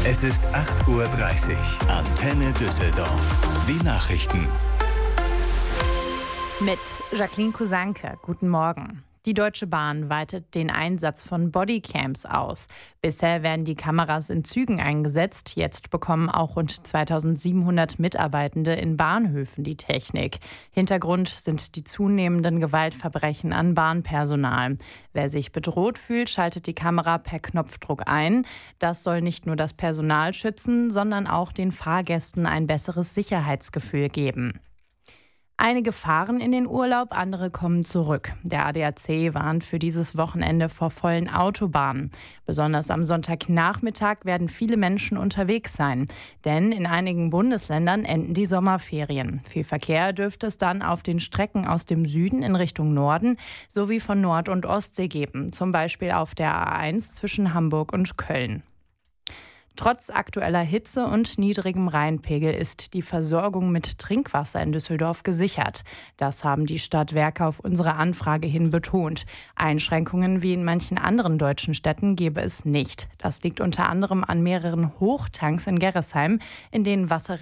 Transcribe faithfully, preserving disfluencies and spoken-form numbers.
Es ist acht Uhr dreißig. Antenne Düsseldorf. Die Nachrichten. Mit Jacqueline Kusanke. Guten Morgen. Die Deutsche Bahn weitet den Einsatz von Bodycams aus. Bisher werden die Kameras in Zügen eingesetzt. Jetzt bekommen auch rund zweitausendsiebenhundert Mitarbeitende in Bahnhöfen die Technik. Hintergrund sind die zunehmenden Gewaltverbrechen an Bahnpersonal. Wer sich bedroht fühlt, schaltet die Kamera per Knopfdruck ein. Das soll nicht nur das Personal schützen, sondern auch den Fahrgästen ein besseres Sicherheitsgefühl geben. Einige fahren in den Urlaub, andere kommen zurück. Der A D A C warnt für dieses Wochenende vor vollen Autobahnen. Besonders am Sonntagnachmittag werden viele Menschen unterwegs sein. Denn in einigen Bundesländern enden die Sommerferien. Viel Verkehr dürfte es dann auf den Strecken aus dem Süden in Richtung Norden sowie von Nord- und Ostsee geben. Zum Beispiel auf der A eins zwischen Hamburg und Köln. Trotz aktueller Hitze und niedrigem Rheinpegel ist die Versorgung mit Trinkwasser in Düsseldorf gesichert. Das haben die Stadtwerke auf unsere Anfrage hin betont. Einschränkungen wie in manchen anderen deutschen Städten gäbe es nicht. Das liegt unter anderem an mehreren Hochtanks in Gerresheim, in denen Wasser